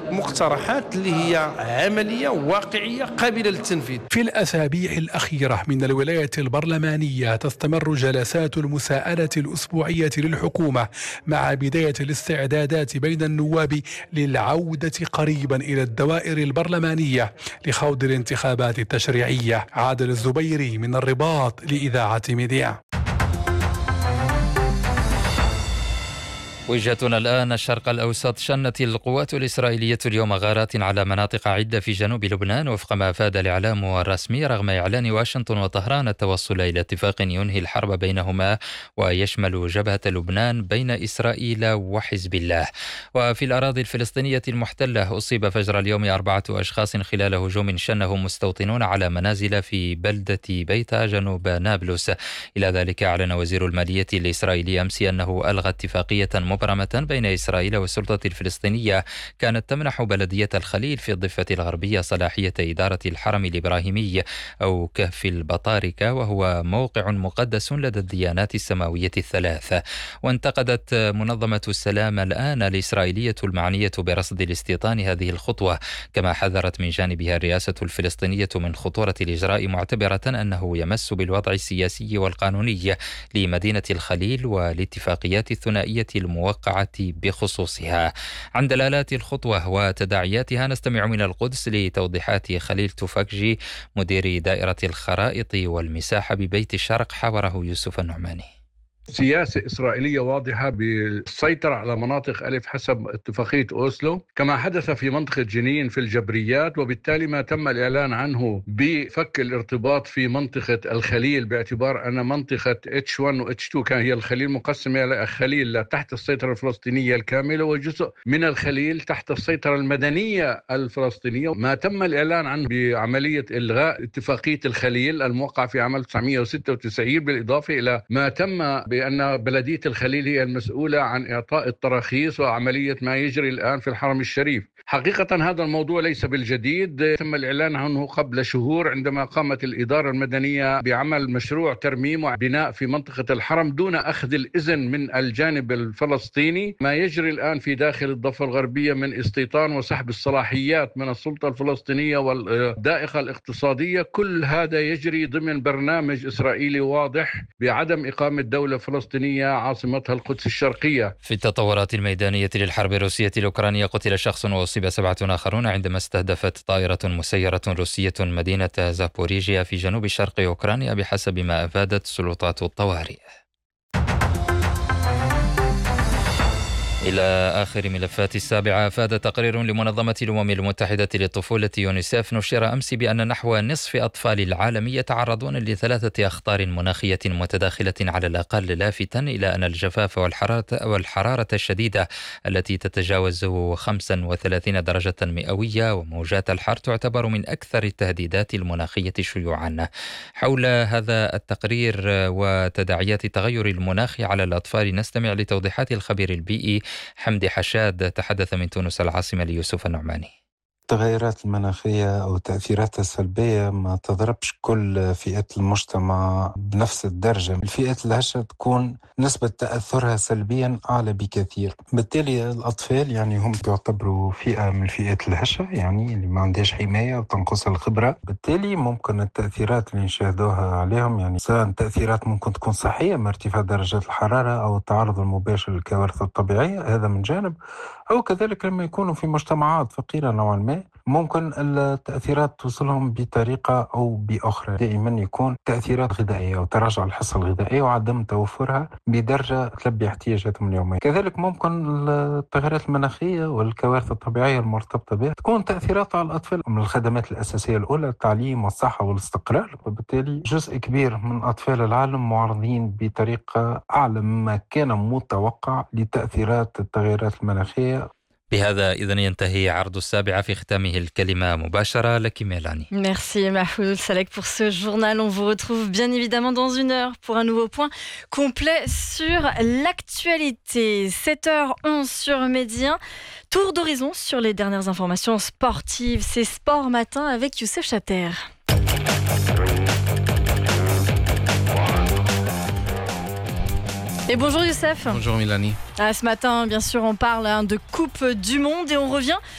مقترحات اللي هي عملية واقعية قابلة للتنفيذ. في الأسابيع الأخيرة من الولاية البرلمانية تستمر جلسات المساءلة الأسبوعية للحكومة مع بداية الاستعدادات بين النواب للعودة قريبا إلى الدوائر البرلمانية لخوض الانتخابات التشريعية. عادل الزبيري من الرباط لإذاعة ميديا. وجهتنا الآن الشرق الأوسط. شنت القوات الإسرائيلية اليوم غارات على مناطق عدة في جنوب لبنان وفق ما أفاد الإعلام الرسمي، رغم إعلان واشنطن وطهران التوصل إلى اتفاق ينهي الحرب بينهما ويشمل جبهة لبنان بين إسرائيل وحزب الله. وفي الأراضي الفلسطينية المحتلة أصيب فجر اليوم 4 أشخاص خلال هجوم شنه مستوطنون على منازل في بلدة بيتا جنوب نابلس. إلى ذلك أعلن وزير المالية الإسرائيلي أمس أنه ألغى اتفاقية مبرمة بين إسرائيل والسلطة الفلسطينية كانت تمنح بلدية الخليل في الضفة الغربية صلاحية إدارة الحرم الإبراهيمي أو كهف البطاركة، وهو موقع مقدس لدى الديانات السماوية الثلاث. وانتقدت منظمة السلام الآن الإسرائيلية المعنية برصد الاستيطان هذه الخطوة، كما حذرت من جانبها الرئاسة الفلسطينية من خطورة الإجراء، معتبرة أنه يمس بالوضع السياسي والقانوني لمدينة الخليل والاتفاقيات الثنائية الموقعة بخصوصها. عن دلالات الخطوة وتداعياتها نستمع من القدس لتوضيحات خليل توفكجي مدير دائرة الخرائط والمساحة ببيت الشرق، حاوره يوسف النعماني. سياسة إسرائيلية واضحة بالسيطرة على مناطق ألف حسب اتفاقية أوسلو، كما حدث في منطقة جنين في الجبريات، وبالتالي ما تم الإعلان عنه بفك الارتباط في منطقة الخليل، باعتبار أن منطقة H1 و H2 كان هي الخليل مقسمة إلى خليل تحت السيطرة الفلسطينية الكاملة وجزء من الخليل تحت السيطرة المدنية الفلسطينية. ما تم الإعلان عنه بعملية إلغاء اتفاقية الخليل الموقع في عام 1996، بالإضافة إلى ما تم بأن بلدية الخليل هي المسؤولة عن إعطاء التراخيص وعملية ما يجري الآن في الحرم الشريف. حقيقة هذا الموضوع ليس بالجديد، تم الإعلان عنه قبل شهور عندما قامت الإدارة المدنية بعمل مشروع ترميم وبناء في منطقة الحرم دون أخذ الإذن من الجانب الفلسطيني. ما يجري الآن في داخل الضفة الغربية من استيطان وسحب الصلاحيات من السلطة الفلسطينية والدائقة الاقتصادية، كل هذا يجري ضمن برنامج إسرائيلي واضح بعدم إقامة دولة فلسطينية عاصمتها القدس الشرقية. في التطورات الميدانية للحرب الروسية الأوكرانية قتل شخص وأصيب 7 آخرون عندما استهدفت طائرة مسيرة روسية مدينة زابوريجيا في جنوب شرق أوكرانيا بحسب ما أفادت سلطات الطوارئ. إلى آخر ملفات السابعة. أفاد تقرير لمنظمة الأمم المتحدة للطفولة يونيسيف نشر أمس بأن نحو نصف أطفال العالم يتعرضون ل3 أخطار مناخية متداخلة على الأقل، لافتا إلى أن الجفاف والحرارة الشديدة التي تتجاوز 35 درجة مئوية وموجات الحر تعتبر من أكثر التهديدات المناخية شيوعا. حول هذا التقرير وتداعيات التغير المناخي على الأطفال نستمع لتوضيحات الخبير البيئي حمدي حشاد، تحدث من تونس العاصمة ليوسف النعماني. التغيرات المناخية أو تأثيراتها السلبية ما تضربش كل فئات المجتمع بنفس الدرجة. الفئات الهشة تكون نسبة تأثرها سلبيا أعلى بكثير، بالتالي الأطفال يعني هم تعتبروا فئة من فئات الهشة، يعني اللي ما عندهاش حماية وتنقصها الخبرة، بالتالي ممكن التأثيرات اللي نشاهدوها عليهم يعني سواء تأثيرات ممكن تكون صحية من ارتفاع درجات الحرارة أو التعرض المباشر للكوارث الطبيعية، هذا من جانب، أو كذلك لما يكونوا في مجتمعات فقيرة نوعا ما ممكن التأثيرات توصلهم بطريقة أو بأخرى. دائما يكون تأثيرات غذائية وتراجع الحصة الغذائية وعدم توفرها بدرجة تلبي احتياجاتهم اليومية. كذلك ممكن التغيرات المناخية والكوارث الطبيعية المرتبطة بها تكون تأثيرات على الأطفال. من الخدمات الأساسية الأولى التعليم والصحة والاستقرار، وبالتالي جزء كبير من أطفال العالم معرضين بطريقة أعلى مما كان متوقع لتأثيرات التغيرات المناخية. بهذا إذن ينتهي عرض السابعة، في ختامه الكلمة مباشرة لك ميلاني. Merci Mahfouz Salek pour ce journal. On vous retrouve bien évidemment dans 1 heure pour un nouveau point complet sur l'actualité. 7h11 sur Média. Tour d'horizon sur les dernières informations sportives. C'est Sport Matin avec Youssef Chater. Et bonjour Youssef. Bonjour Mélanie. Ce matin, bien sûr, on parle de Coupe du Monde et on revient